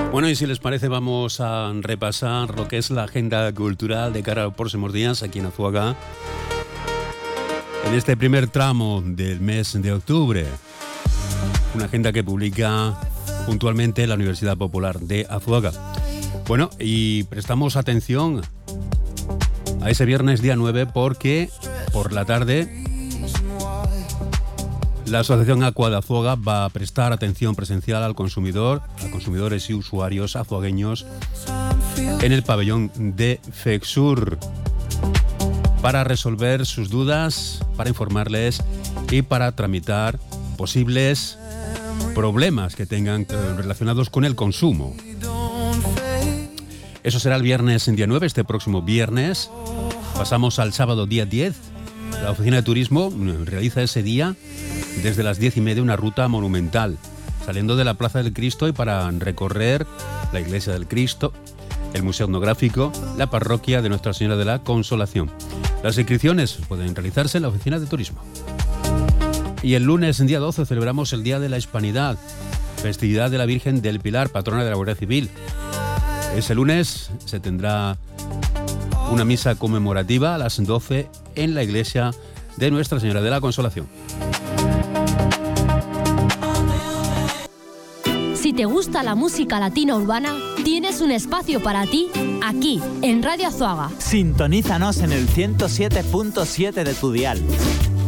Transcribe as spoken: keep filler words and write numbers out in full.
Bueno, y si les parece, vamos a repasar lo que es la agenda cultural de cara a los próximos días aquí en Azuaga, en este primer tramo del mes de octubre. Una agenda que publica puntualmente la Universidad Popular de Azuaga. Bueno, y prestamos atención a ese viernes día nueve porque por la tarde la Asociación Aqua de Azuaga va a prestar atención presencial al consumidor, a consumidores y usuarios azuagueños en el pabellón de FEXUR para resolver sus dudas, para informarles y para tramitar posibles problemas que tengan relacionados con el consumo. Eso será el viernes día nueve, este próximo viernes. Pasamos al sábado día diez. La Oficina de Turismo realiza ese día desde las diez y media una ruta monumental, saliendo de la Plaza del Cristo y para recorrer la Iglesia del Cristo, el Museo Etnográfico, la Parroquia de Nuestra Señora de la Consolación. Las inscripciones pueden realizarse en la Oficina de Turismo. Y el lunes, en día doce, celebramos el Día de la Hispanidad, festividad de la Virgen del Pilar, patrona de la Guardia Civil. Ese lunes se tendrá una misa conmemorativa a las doce en la Iglesia de Nuestra Señora de la Consolación. Si te gusta la música latina urbana, tienes un espacio para ti aquí, en Radio Azuaga. Sintonízanos en el ciento siete punto siete de tu dial.